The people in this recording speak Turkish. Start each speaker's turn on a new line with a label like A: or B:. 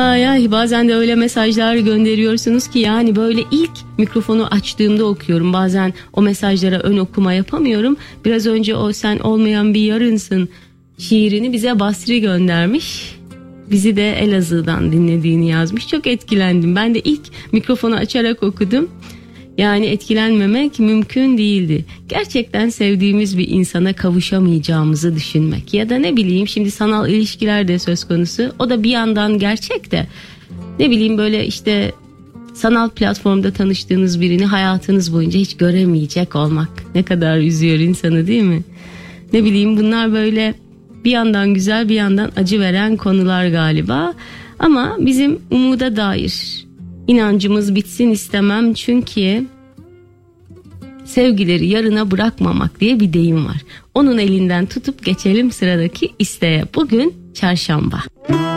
A: Ay ay, bazen de öyle mesajlar gönderiyorsunuz ki yani böyle ilk mikrofonu açtığımda okuyorum. Bazen o mesajlara ön okuma yapamıyorum. Biraz önce o Sen Olmayan Bir Yarınsın şiirini bize Basri göndermiş. Bizi de Elazığ'dan dinlediğini yazmış. Çok etkilendim. Ben de ilk mikrofonu açarak okudum. Yani etkilenmemek mümkün değildi. Gerçekten sevdiğimiz bir insana kavuşamayacağımızı düşünmek. Ya da ne bileyim, şimdi sanal ilişkiler de söz konusu. O da bir yandan gerçek de. Ne bileyim, böyle işte sanal platformda tanıştığınız birini hayatınız boyunca hiç göremeyecek olmak ne kadar üzüyor insanı, değil mi? Ne bileyim, bunlar böyle bir yandan güzel bir yandan acı veren konular galiba. Ama bizim umuda dair inancımız bitsin istemem, çünkü sevgileri yarına bırakmamak diye bir deyim var. Onun elinden tutup geçelim sıradaki isteğe. Bugün çarşamba.